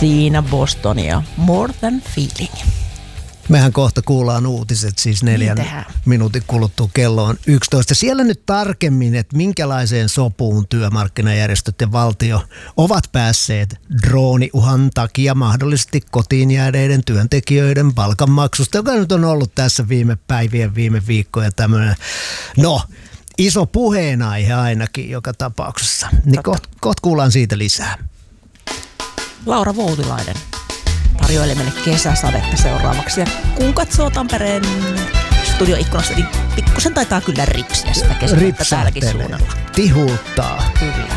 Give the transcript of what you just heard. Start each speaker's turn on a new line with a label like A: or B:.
A: Siinä Bostonia. More Than Feeling.
B: Mehän kohta kuullaan uutiset, siis 4 minuutin kuluttua kello on 11. Siellä nyt tarkemmin, että minkälaiseen sopuun työmarkkinajärjestöt ja valtio ovat päässeet drooniuhan takia mahdollisesti kotiin jääneiden työntekijöiden palkanmaksusta, joka nyt on ollut tässä viime päivien, viime viikkojen tämmöinen, iso puheenaihe ainakin joka tapauksessa. Niin kohta kuullaan siitä lisää.
A: Laura Voutilainen tarjoilee meille kesäsadetta seuraavaksi. Ja kun katsoo Tampereen studioikkunasta, niin pikkusen taitaa kyllä ripsiä sitä kesäsadetta täälläkin suunnalla.
B: Tihuttaa.
A: Kyllä.